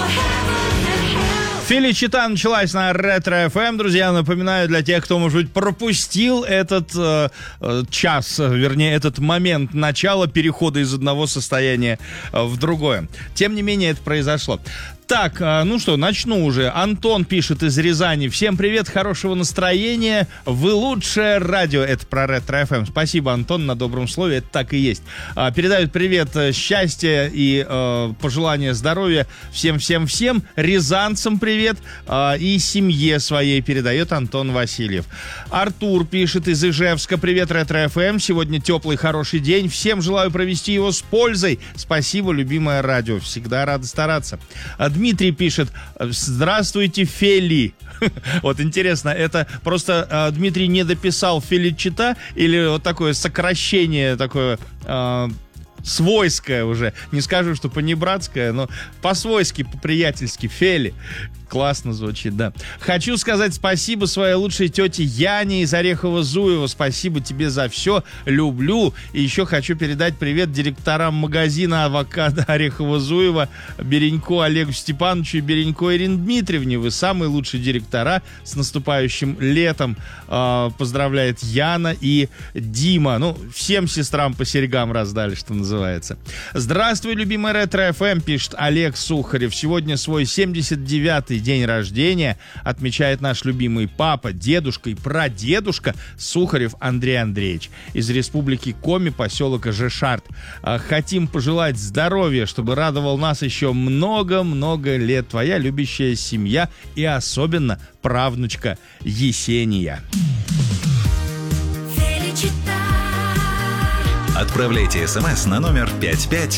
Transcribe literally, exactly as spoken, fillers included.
Феличита началась на Ретро-эф эм. Друзья, напоминаю для тех, кто, может быть, пропустил этот э, час, вернее, этот момент начала перехода из одного состояния в другое. Тем не менее, это произошло. Так, ну что, начну уже. Антон пишет из Рязани. Всем привет, хорошего настроения. Вы лучшее радио. Это про Ретро-эф эм. Спасибо, Антон, на добром слове. Это так и есть. Передают привет, счастья и э, пожелания здоровья всем-всем-всем. Рязанцам привет. Э, и семье своей передает Антон Васильев. Артур пишет из Ижевска. Привет, Ретро-эф эм. Сегодня теплый, хороший день. Всем желаю провести его с пользой. Спасибо, любимое радио. Всегда рада стараться. Дмитрий пишет: здравствуйте, Фели. Вот интересно, это просто э, Дмитрий не дописал Феличита или вот такое сокращение, такое э, свойское уже. Не скажу, что понебратское, но по-свойски, по-приятельски. Фели. Классно звучит, да. Хочу сказать спасибо своей лучшей тете Яне из Орехово-Зуева. Спасибо тебе за все. Люблю. И еще хочу передать привет директорам магазина авокадо Орехово-Зуева Беренько Олегу Степановичу и Беренько Ирине Дмитриевне. Вы самые лучшие директора. С наступающим летом э, поздравляет Яна и Дима. Ну, всем сестрам по серьгам раздали, что называется. Здравствуй, любимый Ретро-эф эм, пишет Олег Сухарев. Сегодня свой семьдесят девятый день рождения отмечает наш любимый папа, дедушка и прадедушка Сухарев Андрей Андреевич из Республики Коми, поселок Жешарт. Хотим пожелать здоровья, чтобы радовал нас еще много-много лет. Твоя любящая семья и особенно правнучка Есения. Отправляйте смс на номер пять пять